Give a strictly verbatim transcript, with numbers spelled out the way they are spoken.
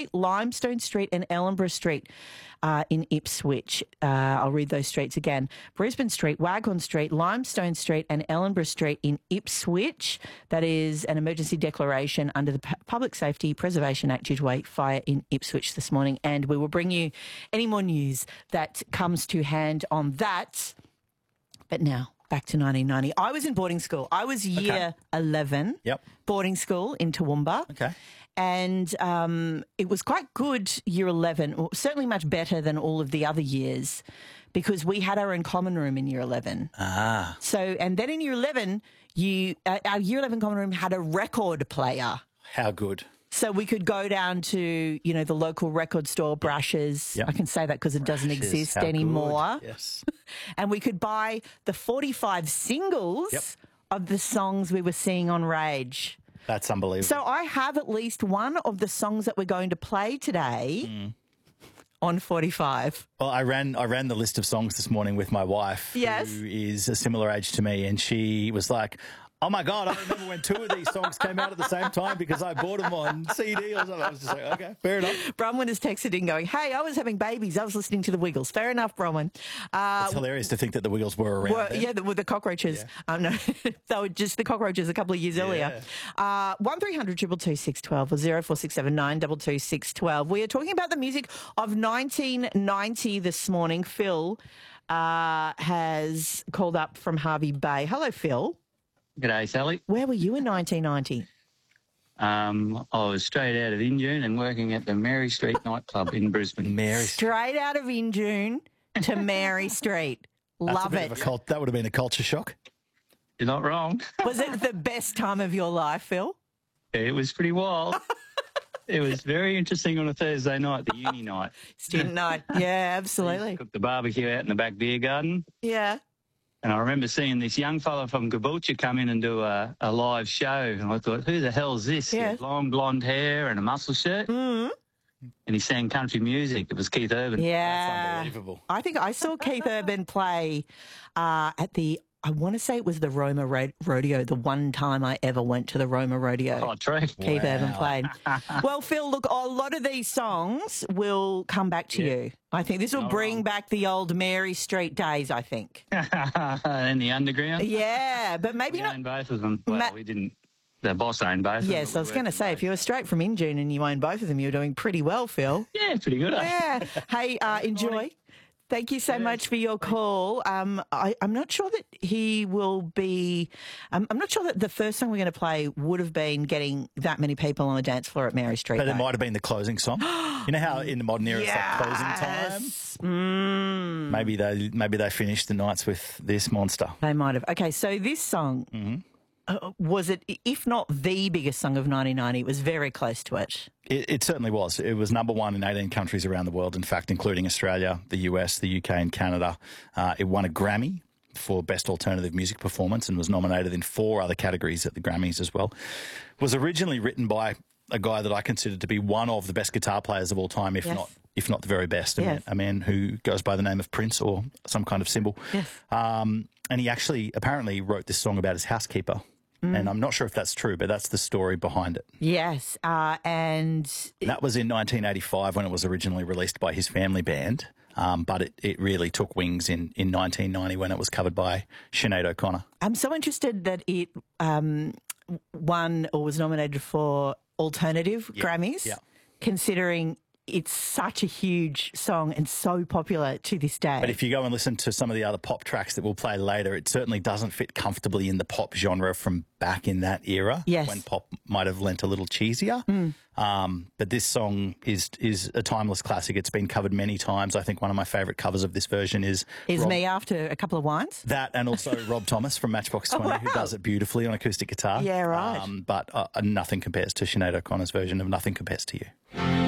Street, Limestone Street and Ellenborough Street uh, in Ipswich. Uh, I'll read those streets again. Brisbane Street, Waghorn Street, Limestone Street and Ellenborough Street in Ipswich. That is an emergency declaration under the P- Public Safety Preservation Act due to a fire in Ipswich this morning. And we will bring you any more news that comes to hand on that. But now, back to nineteen ninety. I was in boarding school. I was year Okay. eleven, Yep. boarding school in Toowoomba. Okay. And um, it was quite good, year eleven, or certainly much better than all of the other years, because we had our own common room in year eleven. Ah. So, and then in year eleven, you uh, our year eleven common room had a record player. How good. So we could go down to, you know, the local record store, Brushes. Yep. I can say that because it doesn't Brushes, exist how good. anymore. Yes. And we could buy the forty-five singles Yep. of the songs we were seeing on Rage. That's unbelievable. So I have at least one of the songs that we're going to play today Mm. on forty-five. Well, I ran I ran the list of songs this morning with my wife, Yes. who is a similar age to me, and she was like, "Oh my God, I remember when two of these songs came out at the same time because I bought them on C D or something." I was just like, "Okay, fair enough." Bronwyn has texted in going, "Hey, I was having babies. I was listening to the Wiggles." Fair enough, Bronwyn. Uh, It's hilarious to think that the Wiggles were around. Well, then. yeah, the, with the cockroaches. Um, no, they were just the cockroaches a couple of years earlier. Uh, one three hundred two two six one two or zero four six seven nine two two six one two. We are talking about the music of nineteen ninety this morning. Phil uh, has called up from Harvey Bay. Hello, Phil. G'day, Sally. Where were you in nineteen ninety? Um, I was straight out of Injune and working at the Mary Street nightclub in Brisbane. Mary. Straight out of Injune to Mary Street. That's a Love bit it. of a cult, that would have been a culture shock. You're not wrong. Was it the best time of your life, Phil? It was pretty wild. It was very interesting on a Thursday night, the uni night. Student night. Yeah, absolutely. Cooked the barbecue out in the back beer garden. Yeah. And I remember seeing this young fella from Caboolture come in and do a, a live show. And I thought, who the hell's this? He Yeah. had long blonde hair and a muscle shirt. Mm. And he sang country music. It was Keith Urban. Yeah. Unbelievable. I think I saw Keith Urban play uh, at the, I want to say it was the Roma Ro- Rodeo, the one time I ever went to the Roma Rodeo. Oh, true. Keith Wow. Urban played. Well, Phil, look, a lot of these songs will come back to Yeah. you. I think this will Not bring wrong. back the old Mary Street days, I think. And the underground. Yeah, but maybe We not. owned both of them. Well, Ma- we didn't. The boss owned both of them. Yes, but I was we going to worked say, them if you were straight from Injune and you own both of them, you're doing pretty well, Phil. both. Yeah, pretty good. eh? Yeah. Hey, uh, enjoy. Thank you so much for your call. Um, I, I'm not sure that he will be. Um, I'm not sure that the first song we're going to play would have been getting that many people on the dance floor at Mary Street. But it though. might have been the closing song. You know how in the modern era it's like closing time? Yes. Mm, Maybe they maybe they finished the nights with this monster. they might have. Okay, so this song Mm-hmm. uh, was it, if not the biggest song of nineteen ninety, it was very close to it. It, it certainly was. It was number one in eighteen countries around the world, in fact, including Australia, the U S, the U K and Canada. Uh, it won a Grammy for Best Alternative Music Performance and was nominated in four other categories at the Grammys as well. It was originally written by a guy that I consider to be one of the best guitar players of all time, if Yes. not if not the very best, a, Yes. man, a man who goes by the name of Prince or some kind of symbol. Yes. Um, and he actually apparently wrote this song about his housekeeper. Mm. And I'm not sure if that's true, but that's the story behind it. Yes, uh, and That was in nineteen eighty-five when it was originally released by his family band, um, but it, it really took wings in, in nineteen ninety when it was covered by Sinead O'Connor. I'm so interested that it um, won or was nominated for alternative Grammys, yeah. considering it's such a huge song and so popular to this day. But if you go and listen to some of the other pop tracks that we'll play later, it certainly doesn't fit comfortably in the pop genre from back in that era, Yes. when pop might have lent a little cheesier. Mm. Um, but this song is is a timeless classic. It's been covered many times. I think one of my favourite covers of this version is is Rob- me after a couple of wines? that, and also Rob Thomas from Matchbox twenty, who wow. does it beautifully on acoustic guitar. Yeah, right. Um, but uh, nothing compares to Sinead O'Connor's version of Nothing Compares to You.